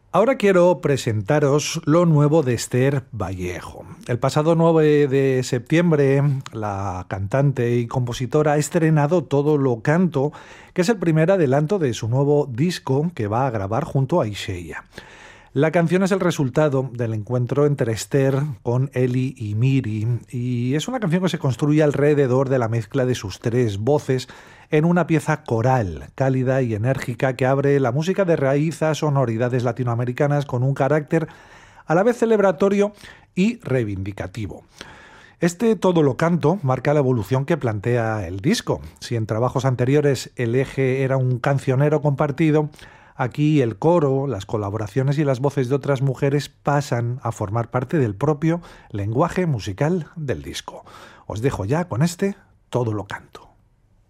Ahora quiero presentaros lo nuevo de Esther Vallejo. El pasado 9 de septiembre, la cantante y compositora ha estrenado Todo lo canto, que es el primer adelanto de su nuevo disco que va a grabar junto a Ishaya. La canción es el resultado del encuentro entre Esther con Eli y Miri, y es una canción que se construye alrededor de la mezcla de sus tres voces en una pieza coral, cálida y enérgica que abre la música de raíz a sonoridades latinoamericanas con un carácter a la vez celebratorio y reivindicativo. Este Todo lo canto marca la evolución que plantea el disco. Si en trabajos anteriores el eje era un cancionero compartido, aquí el coro, las colaboraciones y las voces de otras mujeres pasan a formar parte del propio lenguaje musical del disco. Os dejo ya con este Todo lo canto.